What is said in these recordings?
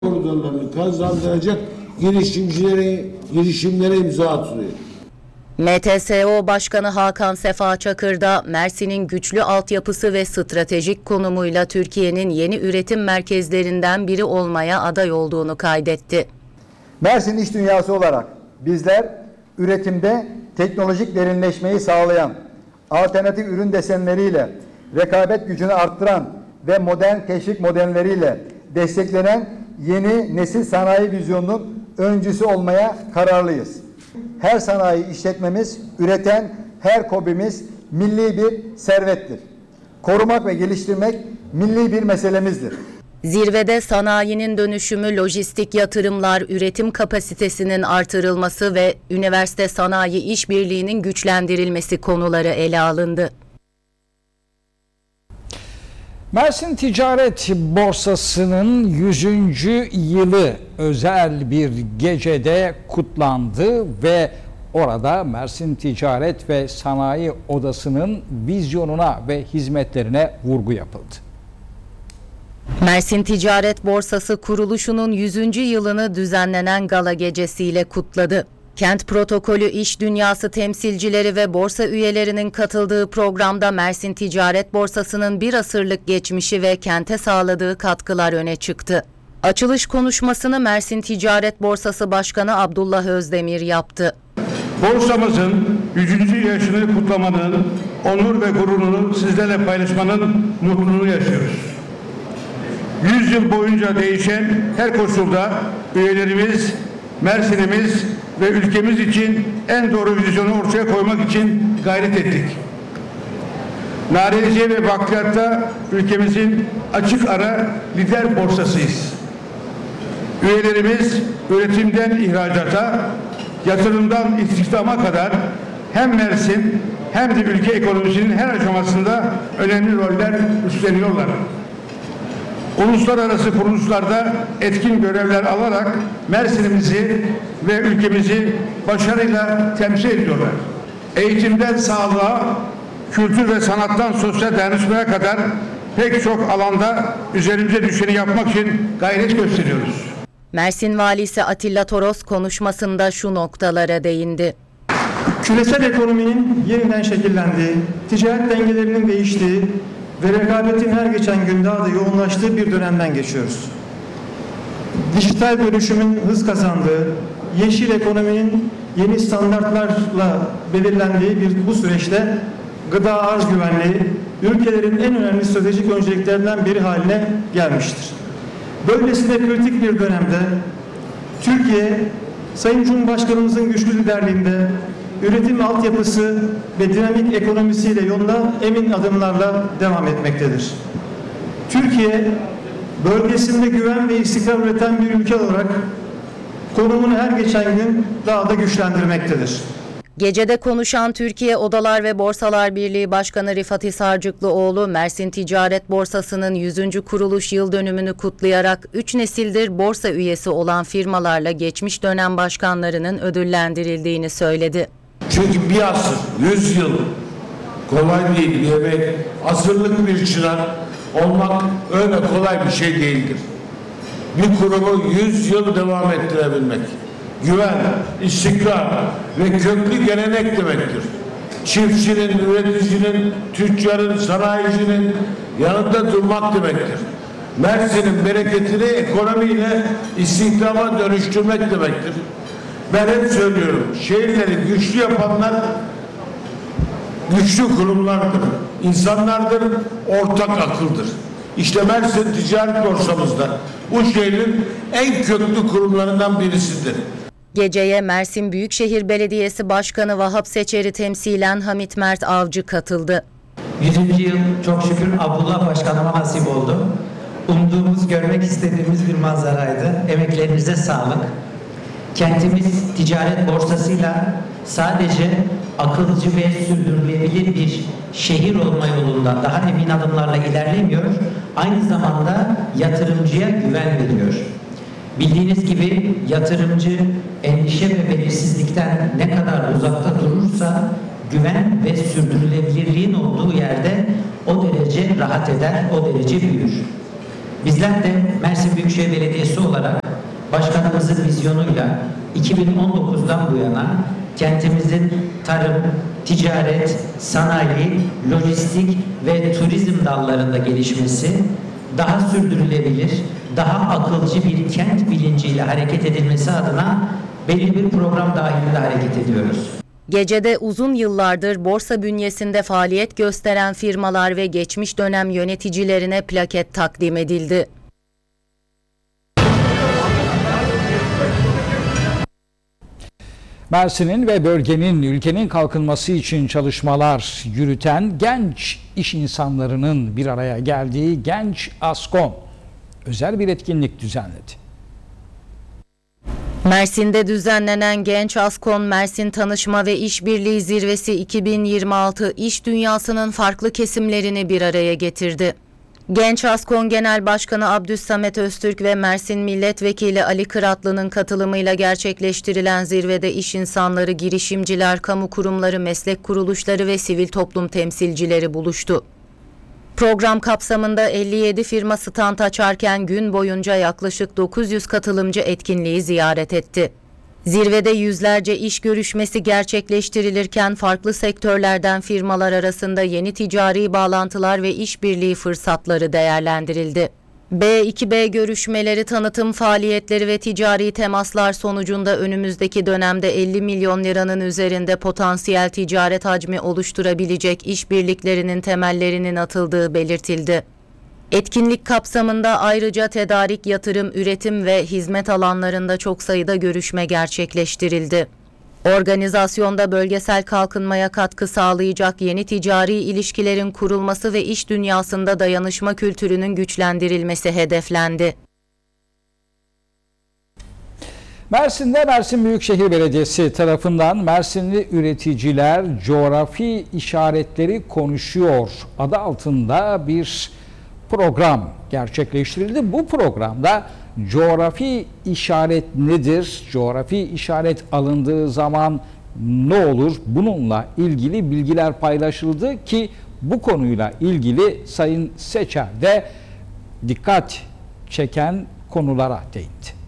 koridorlarını kazandıracak girişimlere imza atılıyor. MTSO Başkanı Hakan Sefa Çakır da Mersin'in güçlü altyapısı ve stratejik konumuyla Türkiye'nin yeni üretim merkezlerinden biri olmaya aday olduğunu kaydetti. Mersin iş dünyası olarak bizler üretimde teknolojik derinleşmeyi sağlayan, alternatif ürün desenleriyle rekabet gücünü arttıran ve modern teşvik modelleriyle desteklenen yeni nesil sanayi vizyonunun öncüsü olmaya kararlıyız. Her sanayi işletmemiz, üreten her KOBİ'miz milli bir servettir. Korumak ve geliştirmek milli bir meselemizdir. Zirvede sanayinin dönüşümü, lojistik yatırımlar, üretim kapasitesinin artırılması ve üniversite sanayi işbirliğinin güçlendirilmesi konuları ele alındı. Mersin Ticaret Borsası'nın 100. yılı özel bir gecede kutlandı ve orada Mersin Ticaret ve Sanayi Odası'nın vizyonuna ve hizmetlerine vurgu yapıldı. Mersin Ticaret Borsası kuruluşunun 100. yılını düzenlenen gala gecesiyle kutladı. Kent Protokolü İş Dünyası temsilcileri ve borsa üyelerinin katıldığı programda Mersin Ticaret Borsası'nın bir asırlık geçmişi ve kente sağladığı katkılar öne çıktı. Açılış konuşmasını Mersin Ticaret Borsası Başkanı Abdullah Özdemir yaptı. Borsamızın 100. yaşını kutlamanın onur ve gururunu sizlerle paylaşmanın mutluluğunu yaşıyoruz. 100 yıl boyunca değişen her koşulda üyelerimiz, Mersin'imiz ve ülkemiz için en doğru vizyonu ortaya koymak için gayret ettik. Nariciye ve bakliyatta ülkemizin açık ara lider borsasıyız. Üyelerimiz üretimden ihracata, yatırımdan istihdama kadar hem Mersin hem de ülke ekonomisinin her aşamasında önemli roller üstleniyorlar. Uluslararası kuruluşlarda etkin görevler alarak Mersin'imizi ve ülkemizi başarıyla temsil ediyorlar. Eğitimden sağlığa, kültür ve sanattan sosyal dayanışmaya kadar pek çok alanda üzerimize düşeni yapmak için gayret gösteriyoruz. Mersin Valisi Atilla Toros konuşmasında şu noktalara değindi. Küresel ekonominin yeniden şekillendiği, ticaret dengelerinin değiştiği ve rekabetin her geçen gün daha da yoğunlaştığı bir dönemden geçiyoruz. Dijital dönüşümün hız kazandığı, yeşil ekonominin yeni standartlarla belirlendiği bu süreçte gıda arz güvenliği ülkelerin en önemli stratejik önceliklerinden biri haline gelmiştir. Böylesine kritik bir dönemde Türkiye, Sayın Cumhurbaşkanımızın güçlü liderliğinde üretim altyapısı ve dinamik ekonomisiyle yoluna emin adımlarla devam etmektedir. Türkiye, bölgesinde güven ve istikrar üreten bir ülke olarak konumunu her geçen gün daha da güçlendirmektedir. Gecede konuşan Türkiye Odalar ve Borsalar Birliği Başkanı Rifat Hisarcıklıoğlu, Mersin Ticaret Borsası'nın 100. kuruluş yıl dönümünü kutlayarak 3 nesildir borsa üyesi olan firmalarla geçmiş dönem başkanlarının ödüllendirildiğini söyledi. Çünkü bir asır, 100 yıl kolay değil bir emek, asırlık bir çırak olmak öyle kolay bir şey değildir. Bir kurumu 100 yıl devam ettirebilmek, güven, istikrar ve köklü gelenek demektir. Çiftçinin, üreticinin, tüccarın, sanayicinin yanında durmak demektir. Mersin'in bereketini ekonomiyle istihdama dönüştürmek demektir. Ben hep söylüyorum, şehirleri güçlü yapanlar güçlü kurumlardır, insanlardır, ortak akıldır. İşte Mersin Ticaret Borsamızda bu şehrin en köklü kurumlarından birisidir. Geceye Mersin Büyükşehir Belediyesi Başkanı Vahap Seçer'i temsilen Hamit Mert Avcı katıldı. 100. yıl çok şükür Abdullah Başkanıma nasip oldu. Umduğumuz, görmek istediğimiz bir manzaraydı. Emeklerinize sağlık. Kentimiz ticaret borsasıyla sadece akılcı ve sürdürülebilir bir şehir olma yolunda daha emin adımlarla ilerlemiyor. Aynı zamanda yatırımcıya güven veriyor. Bildiğiniz gibi yatırımcı endişe ve belirsizlikten ne kadar uzakta durursa güven ve sürdürülebilirliğin olduğu yerde o derece rahat eder, o derece büyür. Bizler de Mersin Büyükşehir Belediyesi olarak başkanımızın vizyonuyla 2019'dan bu yana kentimizin tarım, ticaret, sanayi, lojistik ve turizm dallarında gelişmesi, daha sürdürülebilir, daha akılcı bir kent bilinciyle hareket edilmesi adına belli bir program dahilinde hareket ediyoruz. Gecede uzun yıllardır borsa bünyesinde faaliyet gösteren firmalar ve geçmiş dönem yöneticilerine plaket takdim edildi. Mersin'in ve bölgenin ülkenin kalkınması için çalışmalar yürüten genç iş insanlarının bir araya geldiği Genç Askom özel bir etkinlik düzenledi. Mersin'de düzenlenen Genç Askom Mersin Tanışma ve İşbirliği Zirvesi 2026 iş dünyasının farklı kesimlerini bir araya getirdi. Genç Askom Genel Başkanı Abdüssamet Öztürk ve Mersin Milletvekili Ali Kıratlı'nın katılımıyla gerçekleştirilen zirvede iş insanları, girişimciler, kamu kurumları, meslek kuruluşları ve sivil toplum temsilcileri buluştu. Program kapsamında 57 firma stand açarken gün boyunca yaklaşık 900 katılımcı etkinliği ziyaret etti. Zirvede yüzlerce iş görüşmesi gerçekleştirilirken farklı sektörlerden firmalar arasında yeni ticari bağlantılar ve işbirliği fırsatları değerlendirildi. B2B görüşmeleri, tanıtım faaliyetleri ve ticari temaslar sonucunda önümüzdeki dönemde 50 milyon liranın üzerinde potansiyel ticaret hacmi oluşturabilecek işbirliklerinin temellerinin atıldığı belirtildi. Etkinlik kapsamında ayrıca tedarik, yatırım, üretim ve hizmet alanlarında çok sayıda görüşme gerçekleştirildi. Organizasyonda bölgesel kalkınmaya katkı sağlayacak yeni ticari ilişkilerin kurulması ve iş dünyasında dayanışma kültürünün güçlendirilmesi hedeflendi. Mersin'de Mersin Büyükşehir Belediyesi tarafından Mersinli üreticiler coğrafi işaretleri konuşuyor adı altında bir program gerçekleştirildi. Bu programda coğrafi işaret nedir? Coğrafi işaret alındığı zaman ne olur? Bununla ilgili bilgiler paylaşıldı ki bu konuyla ilgili Sayın Seçer de dikkat çeken konulara değindi.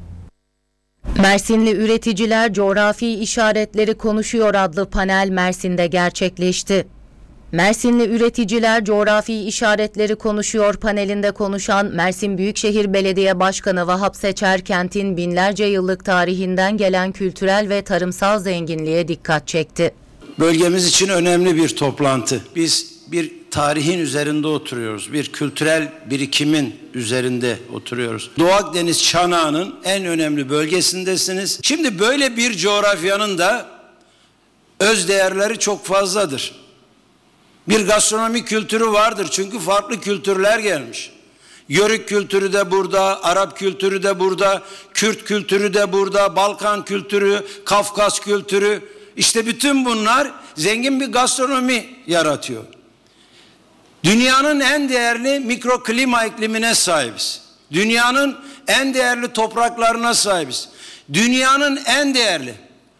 Mersinli üreticiler coğrafi işaretleri konuşuyor adlı panel Mersin'de gerçekleşti. Mersinli üreticiler coğrafi işaretleri konuşuyor panelinde konuşan Mersin Büyükşehir Belediye Başkanı Vahap Seçer, kentin binlerce yıllık tarihinden gelen kültürel ve tarımsal zenginliğe dikkat çekti. Bölgemiz için önemli bir toplantı. Biz bir tarihin üzerinde oturuyoruz. Bir kültürel birikimin üzerinde oturuyoruz. Doğu Akdeniz çanağının en önemli bölgesindesiniz. Şimdi böyle bir coğrafyanın da öz değerleri çok fazladır. Bir gastronomi kültürü vardır çünkü farklı kültürler gelmiş. Yörük kültürü de burada, Arap kültürü de burada, Kürt kültürü de burada, Balkan kültürü, Kafkas kültürü. İşte bütün bunlar zengin bir gastronomi yaratıyor. Dünyanın en değerli mikroklima iklimine sahibiz. Dünyanın en değerli topraklarına sahibiz. Dünyanın en değerli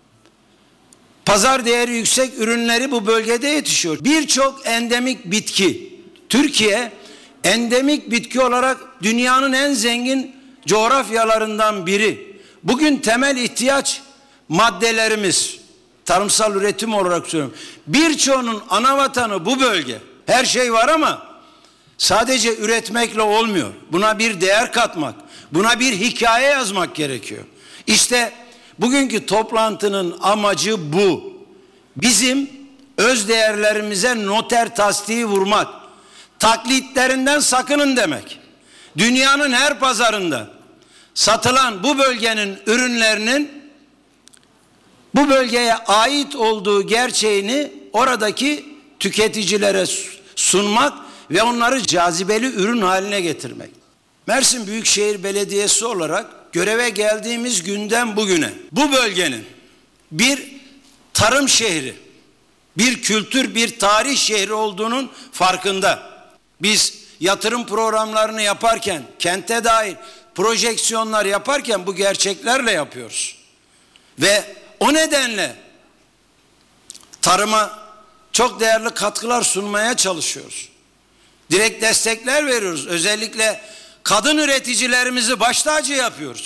pazar değeri yüksek ürünleri bu bölgede yetişiyor. Birçok endemik bitki. Türkiye endemik bitki olarak dünyanın en zengin coğrafyalarından biri. Bugün temel ihtiyaç maddelerimiz, tarımsal üretim olarak söylüyorum. Birçoğunun ana vatanı bu bölge. Her şey var ama sadece üretmekle olmuyor. Buna bir değer katmak, buna bir hikaye yazmak gerekiyor. İşte bugünkü toplantının amacı bu. Bizim öz değerlerimize noter tasdiği vurmak. Taklitlerinden sakının demek. Dünyanın her pazarında satılan bu bölgenin ürünlerinin bu bölgeye ait olduğu gerçeğini oradaki tüketicilere sunmak ve onları cazibeli ürün haline getirmek. Mersin Büyükşehir Belediyesi olarak göreve geldiğimiz günden bugüne bu bölgenin bir tarım şehri, bir kültür, bir tarih şehri olduğunun farkında. Biz yatırım programlarını yaparken, kente dair projeksiyonlar yaparken bu gerçeklerle yapıyoruz. Ve o nedenle tarıma çok değerli katkılar sunmaya çalışıyoruz. Direkt destekler veriyoruz. Özellikle kadın üreticilerimizi baş tacı yapıyoruz.